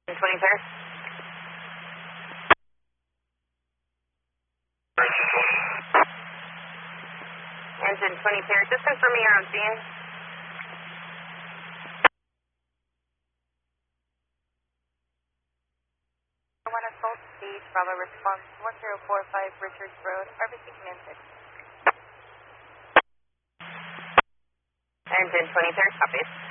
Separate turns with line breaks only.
23rd. Engine 23rd, just confirming you're on scene.
One assault stage, Bravo response 1045 Richards Road, RBC Command 6.
Engine 23rd, copies.